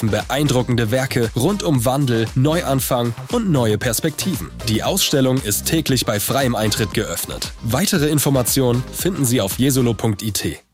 treffen beeindruckende Werke rund um Wandel, Neuanfang und neue Perspektiven. Die Ausstellung ist täglich bei freiem Eintritt geöffnet. Weitere Informationen finden Sie auf jesolo.it.